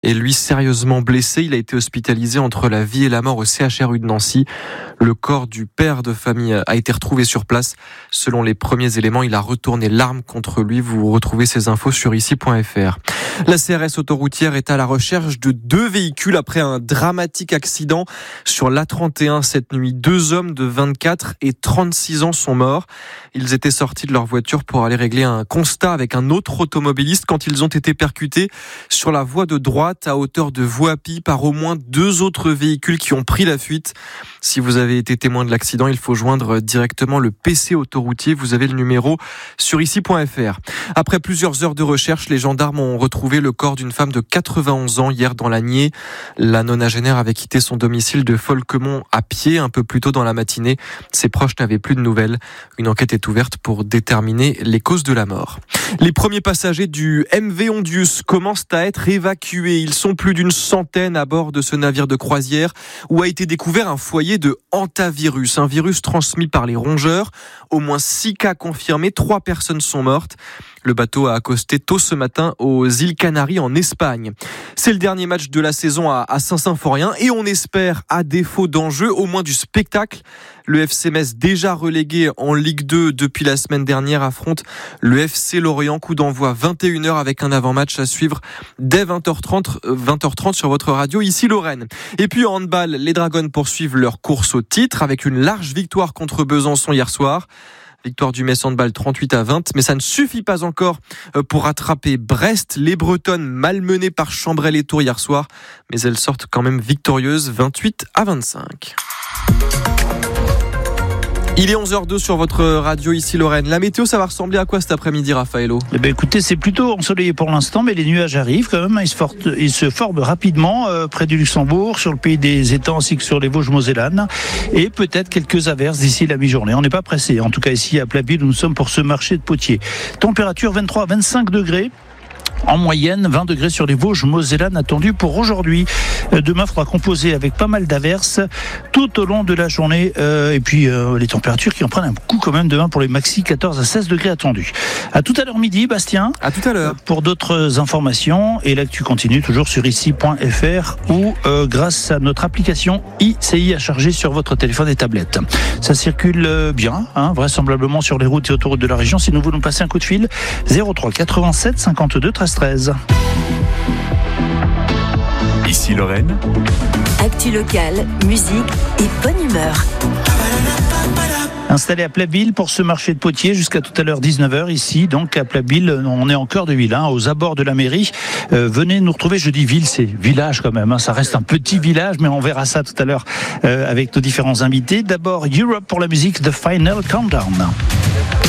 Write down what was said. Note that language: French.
est lui sérieusement blessé. Il a été hospitalisé entre la vie et la mort au CHRU de Nancy. Le corps du père de famille a été retrouvé sur place. Selon les premiers éléments, il a retourné l'arme contre lui. Vous retrouvez ces infos sur ici.fr. La CRS autoroutière est à la recherche de 2 véhicules après un dramatique accident sur l'A31 cette nuit. 2 hommes de 24 et 36 ans sont morts. Ils étaient sortis de leur voiture pour aller régler un constat avec un autre automobiliste quand ils ont été percutés sur la voie de droite à hauteur de Voie-Py par au moins 2 autres véhicules qui ont pris la fuite. Si vous avez été témoin de l'accident, il faut joindre directement le PC autoroutier. Vous avez le numéro sur ici.fr. Après plusieurs heures de recherche, les gendarmes ont retrouvé le corps d'une femme de 91 ans hier dans l'Agnier. La nonagénaire avait quitté son domicile de Folquemont à pied un peu plus tôt dans la matinée. Ses proches n'avaient plus de nouvelles. Une enquête est ouverte pour déterminer les causes de la mort. Les premiers passagers du MV Ondius commencent à être évacués. Ils sont plus d'une centaine à bord de ce navire de croisière où a été découvert un foyer de hantavirus, un virus transmis par les rongeurs. Au moins 6 cas confirmés, 3 personnes sont mortes. Le bateau a accosté tôt ce matin aux îles Canaries en Espagne. C'est le dernier match de la saison à Saint-Symphorien et on espère, à défaut d'enjeu, au moins du spectacle. Le FC Metz, déjà relégué en Ligue 2 depuis la semaine dernière, affronte le FC Lorient. Coup d'envoi 21h avec un avant-match à suivre dès 20h30 sur votre radio, ici Lorraine. Et puis en handball, les Dragons poursuivent leur course au titre avec une large victoire contre Besançon hier soir. Victoire du Metz handball 38-20, mais ça ne suffit pas encore pour rattraper Brest. Les Bretonnes malmenées par Chambrel et Tours hier soir, mais elles sortent quand même victorieuses 28-25. Il est 11h02 sur votre radio ici Lorraine. La météo, ça va ressembler à quoi cet après-midi, Raphaëlo ? Écoutez, c'est plutôt ensoleillé pour l'instant, mais les nuages arrivent quand même. Ils se forment rapidement près du Luxembourg, sur le pays des étangs ainsi que sur les Vosges-Mosellanes. Et peut-être quelques averses d'ici la mi-journée. On n'est pas pressé. En tout cas, ici à Plainville, où nous sommes pour ce marché de Potier. Température 23 à 25 degrés. En moyenne, 20 degrés sur les Vosges-Mosellanes attendus pour aujourd'hui. Demain, il faudra composer avec pas mal d'averses tout au long de la journée. Et puis, les températures qui en prennent un coup quand même demain pour les maxi, 14 à 16 degrés attendus. À tout à l'heure midi, Bastien. À tout à l'heure. Pour d'autres informations. Et l'actu continue toujours sur ici.fr ou grâce à notre application ICI à charger sur votre téléphone et tablette. Ça circule bien, vraisemblablement sur les routes et autoroutes de la région. Si nous voulons passer un coup de fil, 03 87 52 13 13. Ici Lorraine. Actu locale, musique et bonne humeur. Installé à Plainville pour ce marché de Potier jusqu'à tout à l'heure 19h ici, donc à Plainville, on est en cœur de ville, aux abords de la mairie. Venez nous retrouver, je dis ville, c'est village quand même, ça reste un petit village, mais on verra ça tout à l'heure avec nos différents invités. D'abord Europe pour la musique, The Final Countdown.